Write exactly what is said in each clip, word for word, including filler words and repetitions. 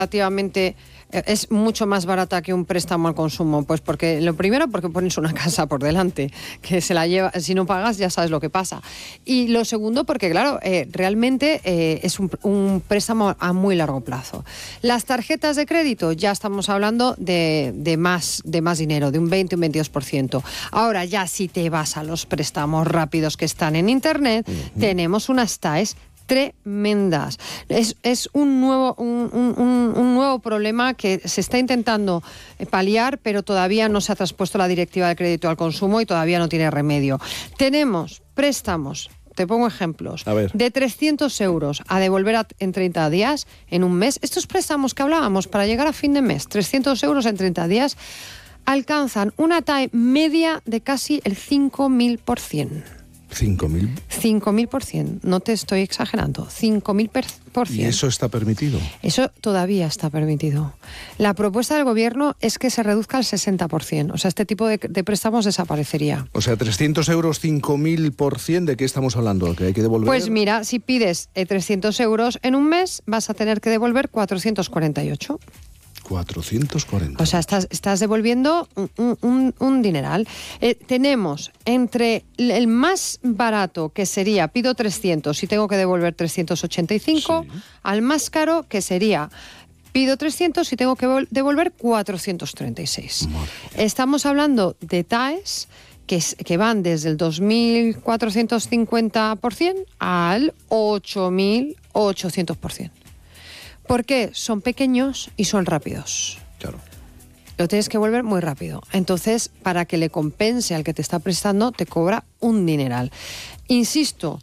relativamente es mucho más barata que un préstamo al consumo? Pues porque, lo primero, porque pones una casa por delante, que se la lleva, si no pagas ya sabes lo que pasa. Y lo segundo, porque claro, eh, realmente eh, es un, un préstamo a muy largo plazo. Las tarjetas de crédito, ya estamos hablando de, de, más, de más dinero, de un veinte, un veintidós por ciento. Ahora ya si te vas a los préstamos rápidos que están en Internet, uh-huh. tenemos unas T A Es tremendas. Es, es un, nuevo, un, un, un nuevo problema que se está intentando paliar, pero todavía no se ha traspuesto la directiva de crédito al consumo y todavía no tiene remedio. Tenemos préstamos, te pongo ejemplos, de trescientos euros a devolver a, en treinta días, en un mes. Estos préstamos que hablábamos para llegar a fin de mes, trescientos euros en treinta días, alcanzan una T A E media de casi el cinco mil por ciento. ¿cinco mil? cinco mil por ciento, no te estoy exagerando, cinco mil por ciento. ¿Y eso está permitido? Eso todavía está permitido. La propuesta del gobierno es que se reduzca al sesenta por ciento, o sea, este tipo de, de préstamos desaparecería. O sea, trescientos euros, cinco mil por ciento, ¿de qué estamos hablando? ¿Que hay que devolver? Pues mira, si pides eh, trescientos euros en un mes, vas a tener que devolver cuatrocientos cuarenta y ocho. cuatrocientos cuarenta. O sea, estás, estás devolviendo un, un, un dineral. Eh, tenemos entre el más barato, que sería, pido trescientos y tengo que devolver trescientos ochenta y cinco, sí. al más caro, que sería, pido trescientos y tengo que devolver cuatrocientos treinta y seis. Madre. Estamos hablando de T A Es que, que van desde el dos mil cuatrocientos cincuenta por ciento al ocho mil ochocientos por ciento. ¿Por qué? Son pequeños y son rápidos. Claro. Lo tienes que volver muy rápido. Entonces, para que le compense al que te está prestando, te cobra un dineral. Insisto,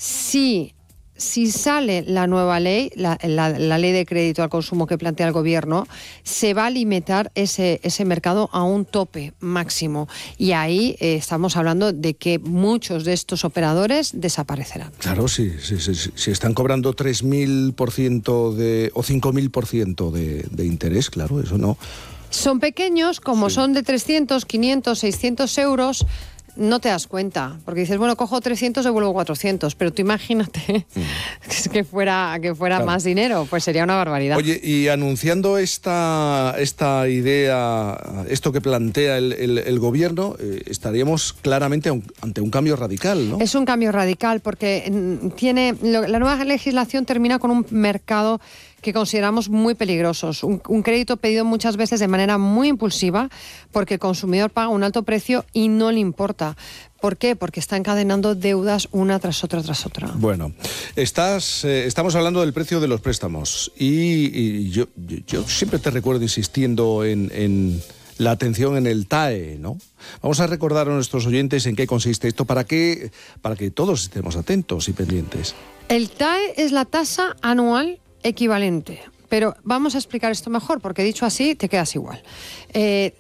si, si sale la nueva ley, la, la, la ley de crédito al consumo que plantea el gobierno, se va a limitar ese, ese mercado a un tope máximo. Y ahí eh, estamos hablando de que muchos de estos operadores desaparecerán. Claro, sí, sí, sí, sí. Si están cobrando tres mil por ciento de, o cinco mil por ciento de, de interés, claro, eso no. Son pequeños, como sí. son de trescientos, quinientos, seiscientos euros, no te das cuenta, porque dices, bueno, cojo trescientos, devuelvo cuatrocientos, pero tú imagínate mm. que fuera, que fuera claro. más dinero, pues sería una barbaridad. Oye, y anunciando esta, esta idea, esto que plantea el, el, el gobierno, eh, estaríamos claramente un, ante un cambio radical, ¿no? Es un cambio radical, porque tiene la nueva legislación termina con un mercado que consideramos muy peligrosos. Un, un crédito pedido muchas veces de manera muy impulsiva porque el consumidor paga un alto precio y no le importa. ¿Por qué? Porque está encadenando deudas una tras otra tras otra. Bueno, estás, eh, estamos hablando del precio de los préstamos y, y yo, yo, yo siempre te recuerdo insistiendo en, en la atención en el T A E, ¿no? Vamos a recordar a nuestros oyentes en qué consiste esto para que, para que todos estemos atentos y pendientes. El T A E es la tasa anual equivalente, pero vamos a explicar esto mejor, porque dicho así te quedas igual. Eh,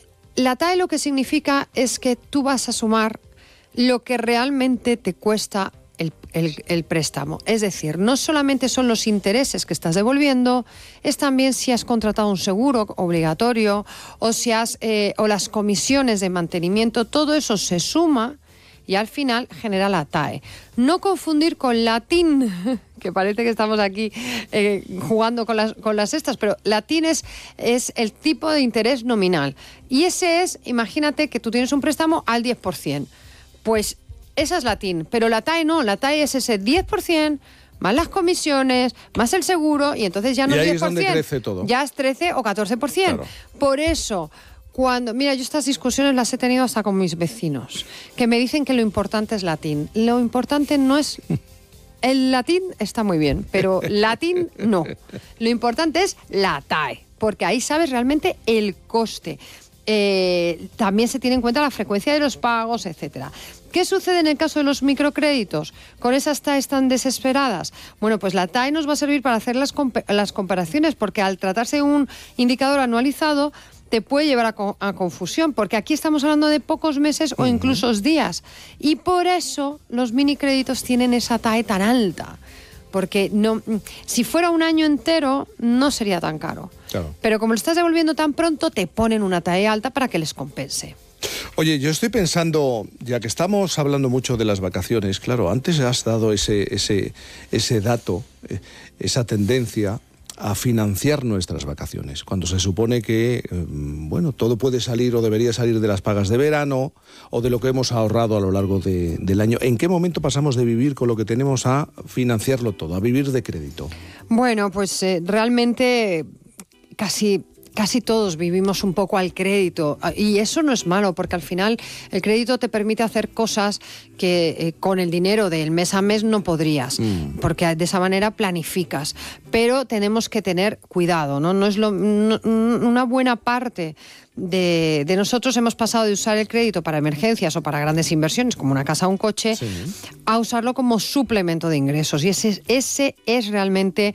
la T A E lo que significa es que tú vas a sumar lo que realmente te cuesta el, el, el préstamo. Es decir, no solamente son los intereses que estás devolviendo, es también si has contratado un seguro obligatorio o, si has, eh, o las comisiones de mantenimiento, todo eso se suma y al final genera la T A E. No confundir con latín, que parece que estamos aquí eh, jugando con las, con las estas, pero latín es, es el tipo de interés nominal. Y ese es, imagínate que tú tienes un préstamo al diez por ciento. Pues esa es latín, pero la T A E no, la T A E es ese diez por ciento más las comisiones, más el seguro, y entonces ya no es diez por ciento, es donde crece todo. Ya es trece o catorce por ciento. Claro. Por eso, cuando, mira, yo estas discusiones las he tenido hasta con mis vecinos, que me dicen que lo importante es latín. Lo importante no es... El latín está muy bien, pero latín no. Lo importante es la T A E, porque ahí sabes realmente el coste. Eh, también se tiene en cuenta la frecuencia de los pagos, etcétera. ¿Qué sucede en el caso de los microcréditos con esas T A Es tan desesperadas? Bueno, pues la T A E nos va a servir para hacer las, comp- las comparaciones, porque al tratarse de un indicador anualizado te puede llevar a, co- a confusión, porque aquí estamos hablando de pocos meses o incluso días, y por eso los minicréditos tienen esa T A E tan alta. Porque no, si fuera un año entero no sería tan caro. Claro. Pero como lo estás devolviendo tan pronto, te ponen una T A E alta para que les compense. Oye, yo estoy pensando, ya que estamos hablando mucho de las vacaciones, claro, antes has dado ese, ese, ese dato, esa tendencia a financiar nuestras vacaciones, cuando se supone que, eh, bueno, todo puede salir o debería salir de las pagas de verano o de lo que hemos ahorrado a lo largo de, del año. ¿En qué momento pasamos de vivir con lo que tenemos a financiarlo todo, a vivir de crédito? Bueno, pues eh, realmente casi... Casi todos vivimos un poco al crédito y eso no es malo porque al final el crédito te permite hacer cosas que eh, con el dinero del mes a mes no podrías, mm. porque de esa manera planificas. Pero tenemos que tener cuidado, ¿no? No es lo, no, una buena parte de, de nosotros hemos pasado de usar el crédito para emergencias o para grandes inversiones como una casa o un coche, sí, a usarlo como suplemento de ingresos y ese, ese es realmente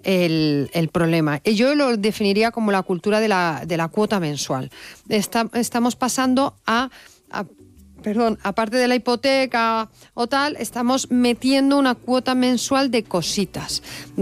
el, el problema. Yo lo definiría como la cultura de la, de la cuota mensual. Está, estamos pasando a, a Perdón, aparte de la hipoteca o tal, estamos metiendo una cuota mensual de cositas.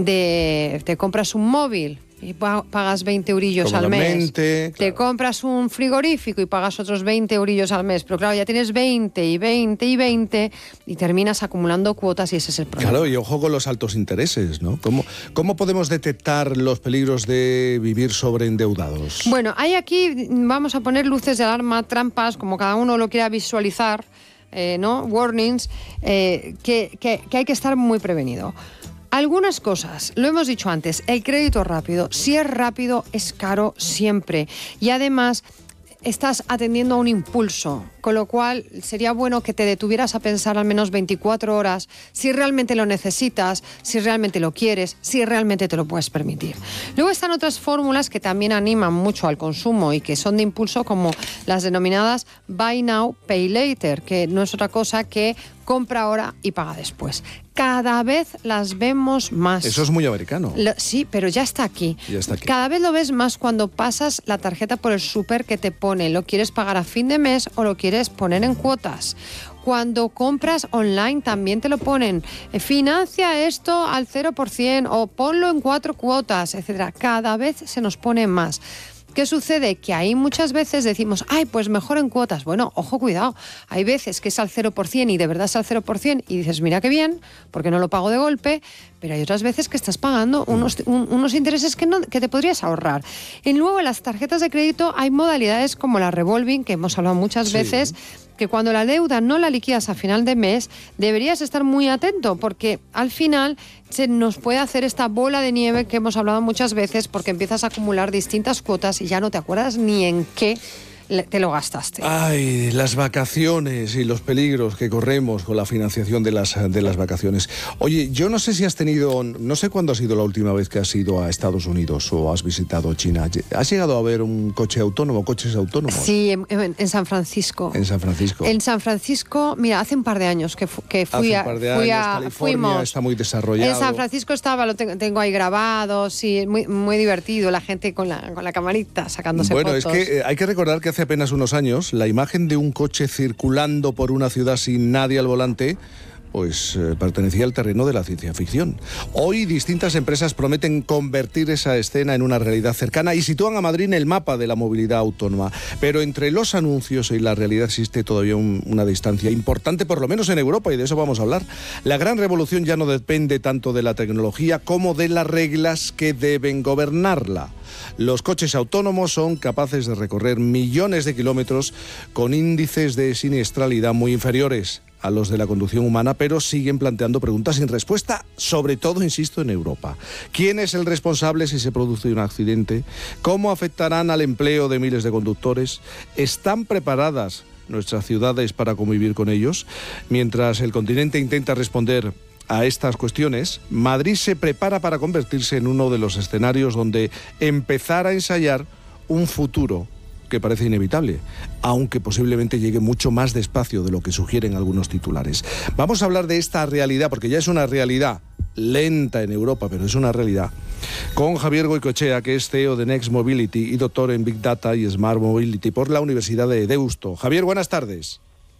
De, te compras un móvil y pagas veinte eurillos al mes. Te claro. compras un frigorífico y pagas otros veinte eurillos al mes. Pero claro, ya tienes veinte y veinte y veinte y terminas acumulando cuotas y ese es el problema. Claro, y ojo con los altos intereses, ¿no? ¿Cómo, cómo podemos detectar los peligros de vivir sobreendeudados? Bueno, hay aquí, vamos a poner luces de alarma, trampas, como cada uno lo quiera visualizar, eh, ¿no? Warnings, eh, que, que, que hay que estar muy prevenido. Algunas cosas, lo hemos dicho antes, el crédito rápido, si es rápido es caro siempre y además estás atendiendo a un impulso, con lo cual sería bueno que te detuvieras a pensar al menos veinticuatro horas si realmente lo necesitas, si realmente lo quieres, si realmente te lo puedes permitir. Luego están otras fórmulas que también animan mucho al consumo y que son de impulso como las denominadas Buy Now, Pay Later, que no es otra cosa que compra ahora y paga después. Cada vez las vemos más. Eso es muy americano. Lo, sí, pero ya está aquí. Ya está aquí. Cada vez lo ves más cuando pasas la tarjeta por el súper que te pone, ¿lo quieres pagar a fin de mes o lo quieres poner en cuotas? Cuando compras online también te lo ponen. Financia esto al cero por ciento o ponlo en cuatro cuotas, etcétera. Cada vez se nos pone más. ¿Qué sucede? Que ahí muchas veces decimos, ay, pues mejor en cuotas. Bueno, ojo, cuidado. Hay veces que es al cero por ciento y de verdad es al cero por ciento y dices, mira qué bien, porque no lo pago de golpe, pero hay otras veces que estás pagando unos, un, unos intereses que, no, que te podrías ahorrar. Y luego en las tarjetas de crédito hay modalidades como la revolving, que hemos hablado muchas sí. veces, que cuando la deuda no la liquidas a final de mes, deberías estar muy atento, porque al final se nos puede hacer esta bola de nieve que hemos hablado muchas veces, porque empiezas a acumular distintas cuotas y ya no te acuerdas ni en qué te lo gastaste. Ay, las vacaciones y los peligros que corremos con la financiación de las, de las vacaciones. Oye, yo no sé si has tenido, no sé cuándo ha sido la última vez que has ido a Estados Unidos o has visitado China. ¿Has llegado a ver un coche autónomo, coches autónomos? Sí, en, en San Francisco. En San Francisco. En San Francisco, mira, hace un par de años que, fu que fui hace un par de a... Fui años, a California fuimos. Está muy desarrollado. En San Francisco estaba, lo tengo, tengo ahí grabado, sí, muy, muy divertido, la gente con la, con la camarita sacándose bueno, fotos. Bueno, es que eh, hay que recordar que hace apenas unos años la imagen de un coche circulando por una ciudad sin nadie al volante pues eh, pertenecía al terreno de la ciencia ficción. Hoy distintas empresas prometen convertir esa escena en una realidad cercana y sitúan a Madrid en el mapa de la movilidad autónoma. Pero entre los anuncios y la realidad existe todavía un, una distancia importante, por lo menos en Europa, y de eso vamos a hablar. La gran revolución ya no depende tanto de la tecnología como de las reglas que deben gobernarla. Los coches autónomos son capaces de recorrer millones de kilómetros con índices de siniestralidad muy inferiores a los de la conducción humana, pero siguen planteando preguntas sin respuesta, sobre todo, insisto, en Europa. ¿Quién es el responsable si se produce un accidente? ¿Cómo afectarán al empleo de miles de conductores? ¿Están preparadas nuestras ciudades para convivir con ellos? Mientras el continente intenta responder a estas cuestiones, Madrid se prepara para convertirse en uno de los escenarios donde empezar a ensayar un futuro que parece inevitable, aunque posiblemente llegue mucho más despacio de lo que sugieren algunos titulares. Vamos a hablar de esta realidad, porque ya es una realidad lenta en Europa, pero es una realidad, con Javier Goicoechea, que es C E O de Next Mobility y doctor en Big Data y Smart Mobility por la Universidad de Deusto. Javier, buenas tardes.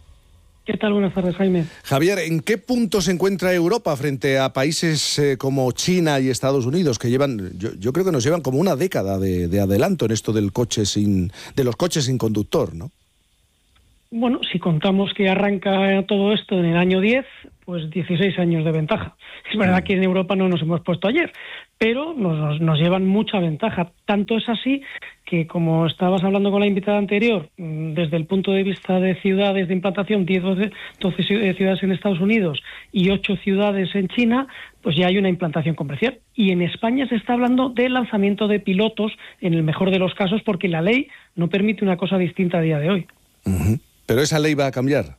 ¿Qué tal? Buenas tardes, Jaime. Javier, ¿en qué punto se encuentra Europa frente a países eh, como China y Estados Unidos, que llevan, yo, yo creo que nos llevan como una década de, de adelanto en esto del coche sin, de los coches sin conductor, ¿no? bueno, si contamos que arranca todo esto en el año diez, pues dieciséis años de ventaja. Es verdad que en Europa no nos hemos puesto ayer, pero nos, nos llevan mucha ventaja. Tanto es así que, como estabas hablando con la invitada anterior, desde el punto de vista de ciudades de implantación, diez, doce ciudades en Estados Unidos y ocho ciudades en China, pues ya hay una implantación comercial. Y en España se está hablando de lanzamiento de pilotos, en el mejor de los casos, porque la ley no permite una cosa distinta a día de hoy. Uh-huh. ¿Pero esa ley va a cambiar?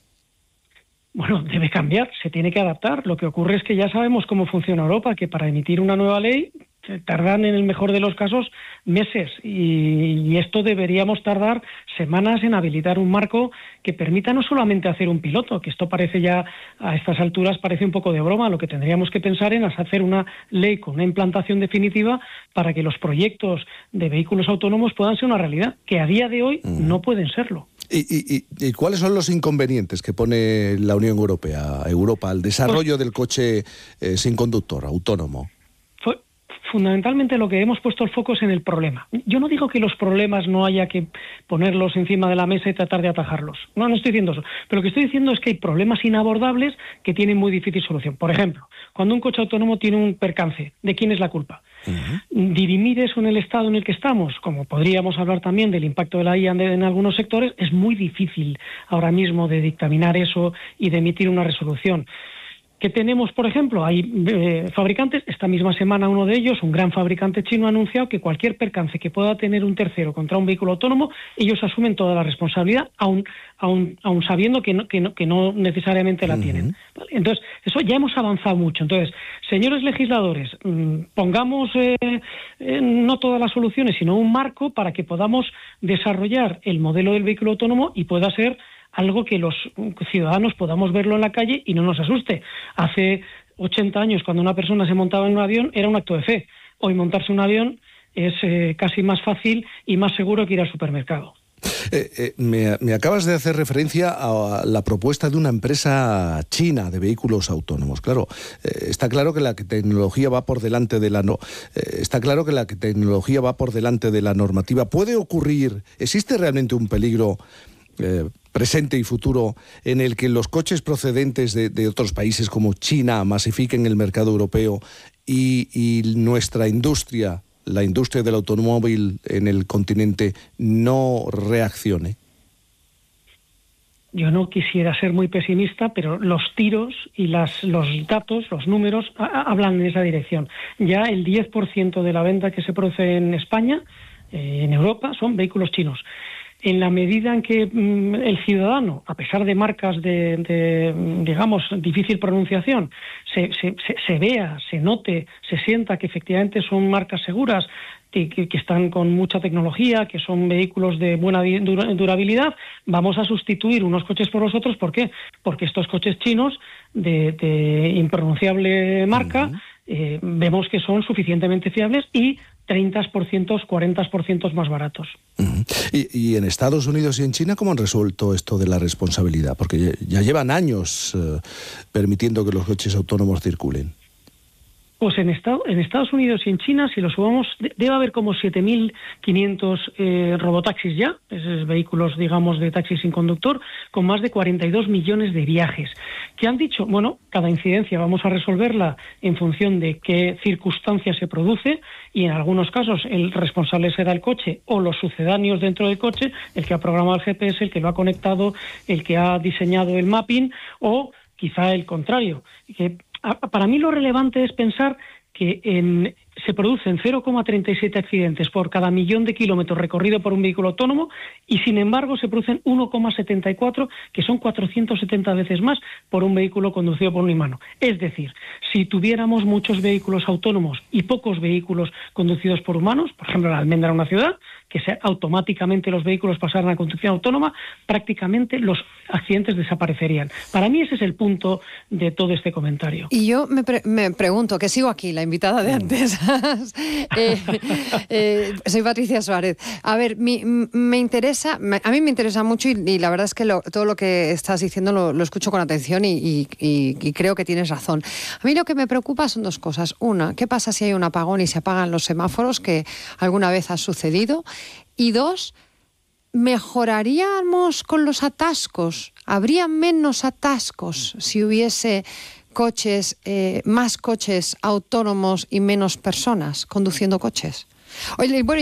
Bueno, debe cambiar, se tiene que adaptar. Lo que ocurre es que ya sabemos cómo funciona Europa, que para emitir una nueva ley tardan, en el mejor de los casos, meses, y, y esto deberíamos tardar semanas en habilitar un marco que permita no solamente hacer un piloto, que esto parece ya, a estas alturas, parece un poco de broma. Lo que tendríamos que pensar en es hacer una ley con una implantación definitiva para que los proyectos de vehículos autónomos puedan ser una realidad, que a día de hoy mm. no pueden serlo. ¿Y, y, y cuáles son los inconvenientes que pone la Unión Europea, Europa, al desarrollo pues, del coche eh, sin conductor, autónomo? Fue, fundamentalmente lo que hemos puesto el foco es en el problema. Yo no digo que los problemas no haya que ponerlos encima de la mesa y tratar de atajarlos. No, no estoy diciendo eso. Pero lo que estoy diciendo es que hay problemas inabordables que tienen muy difícil solución. Por ejemplo, cuando un coche autónomo tiene un percance, ¿de quién es la culpa? Uh-huh. Dirimir eso en el estado en el que estamos, como podríamos hablar también del impacto de la I A en algunos sectores, es muy difícil ahora mismo de dictaminar eso y de emitir una resolución. ¿Qué tenemos, por ejemplo? Hay eh, fabricantes, esta misma semana uno de ellos, un gran fabricante chino, ha anunciado que cualquier percance que pueda tener un tercero contra un vehículo autónomo, ellos asumen toda la responsabilidad, aun, aun, aun sabiendo que no, que, no, que no necesariamente la uh-huh. tienen. ¿Vale? Entonces, eso ya hemos avanzado mucho. Entonces, señores legisladores, mmm, pongamos eh, eh, no todas las soluciones, sino un marco para que podamos desarrollar el modelo del vehículo autónomo y pueda ser algo que los ciudadanos podamos verlo en la calle y no nos asuste. Hace ochenta años, cuando una persona se montaba en un avión, era un acto de fe. Hoy montarse un avión es eh, casi más fácil y más seguro que ir al supermercado. Eh, eh, me, me acabas de hacer referencia a la propuesta de una empresa china de vehículos autónomos. Claro, eh, está claro que la tecnología va por delante de la no, eh, está claro que la tecnología va por delante de la normativa. ¿Puede ocurrir? ¿Existe realmente un peligro Eh, presente y futuro en el que los coches procedentes de, de otros países como China masifiquen el mercado europeo y, y nuestra industria, la industria del automóvil en el continente, no reaccione? Yo no quisiera ser muy pesimista, pero los tiros y las, los datos, los números, a, a, hablan en esa dirección. Ya el diez por ciento de la venta que se produce en España, eh, en Europa, son vehículos chinos. En la medida en que mmm, el ciudadano, a pesar de marcas de, de digamos, difícil pronunciación, se, se, se, se vea, se note, se sienta que efectivamente son marcas seguras, que, que, que están con mucha tecnología, que son vehículos de buena dura, durabilidad, vamos a sustituir unos coches por los otros. ¿Por qué? Porque estos coches chinos de, de impronunciable marca, uh-huh. eh, vemos que son suficientemente fiables y treinta por ciento, cuarenta por ciento más baratos. Uh-huh. ¿Y, y en Estados Unidos y en China cómo han resuelto esto de la responsabilidad? Porque ya llevan años eh, permitiendo que los coches autónomos circulen. Pues en, Estado, en Estados Unidos y en China, si lo sumamos, debe haber como siete mil quinientos eh, robotaxis ya, esos vehículos, digamos, de taxi sin conductor, con más de cuarenta y dos millones de viajes. ¿Qué han dicho? Bueno, cada incidencia vamos a resolverla en función de qué circunstancias se produce, y en algunos casos el responsable será el coche o los sucedáneos dentro del coche, el que ha programado el G P S, el que lo ha conectado, el que ha diseñado el mapping, o quizá el contrario. Que para mí lo relevante es pensar que en, se producen cero coma treinta y siete accidentes por cada millón de kilómetros recorrido por un vehículo autónomo, y sin embargo se producen uno coma setenta y cuatro, que son cuatrocientas setenta veces más por un vehículo conducido por un humano. Es decir, si tuviéramos muchos vehículos autónomos y pocos vehículos conducidos por humanos, por ejemplo la almendra en una ciudad, que se, automáticamente los vehículos pasaran a conducción autónoma, prácticamente los accidentes desaparecerían. Para mí ese es el punto de todo este comentario. Y yo me, pre- me pregunto, que sigo aquí, la invitada de antes, eh, eh, soy Patricia Suárez. A ver, mi, me interesa, me, a mí me interesa mucho, y, y la verdad es que lo, todo lo que estás diciendo lo, lo escucho con atención y, y, y, y creo que tienes razón. A mí lo que me preocupa son dos cosas. Una, ¿qué pasa si hay un apagón y se apagan los semáforos, que alguna vez ha sucedido? Y dos, ¿mejoraríamos con los atascos? ¿Habría menos atascos si hubiese coches, eh, más coches autónomos y menos personas conduciendo coches? Oye, bueno,